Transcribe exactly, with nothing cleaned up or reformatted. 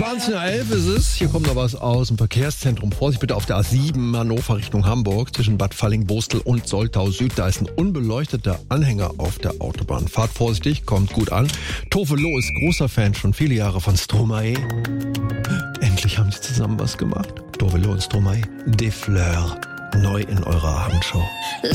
zwanzig Uhr elf ist es. Hier kommt noch was aus dem Verkehrszentrum. Vorsicht bitte auf der A sieben Hannover Richtung Hamburg zwischen Bad Falling-Bostel und Soltau Süd. Da ist ein unbeleuchteter Anhänger auf der Autobahn. Fahrt vorsichtig, kommt gut an. Tove Lo ist großer Fan schon viele Jahre von Stromae. Endlich haben sie zusammen was gemacht. Tove Lo und Stromae. Des Fleurs. Neu in eurer Abendshow.